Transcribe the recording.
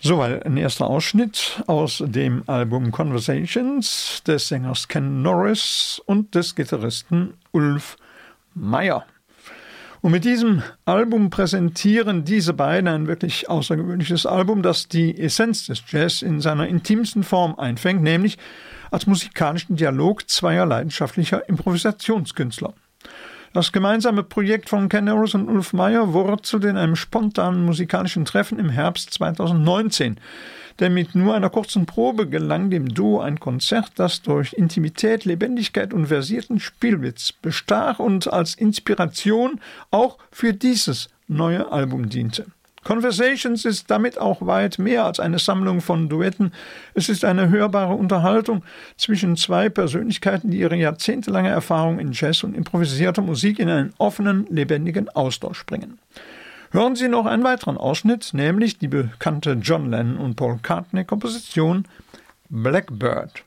Soweit ein erster Ausschnitt aus dem Album Conversations des Sängers Ken Norris und des Gitarristen Ulf Meyer. Und mit diesem Album präsentieren diese beiden ein wirklich außergewöhnliches Album, das die Essenz des Jazz in seiner intimsten Form einfängt, nämlich als musikalischen Dialog zweier leidenschaftlicher Improvisationskünstler. Das gemeinsame Projekt von Ken Norris und Ulf Meyer wurzelt in einem spontanen musikalischen Treffen im Herbst 2019. Denn mit nur einer kurzen Probe gelang dem Duo ein Konzert, das durch Intimität, Lebendigkeit und versierten Spielwitz bestach und als Inspiration auch für dieses neue Album diente. Conversations ist damit auch weit mehr als eine Sammlung von Duetten. Es ist eine hörbare Unterhaltung zwischen zwei Persönlichkeiten, die ihre jahrzehntelange Erfahrung in Jazz und improvisierter Musik in einen offenen, lebendigen Austausch bringen. Hören Sie noch einen weiteren Ausschnitt, nämlich die bekannte John Lennon und Paul McCartney-Komposition Blackbird.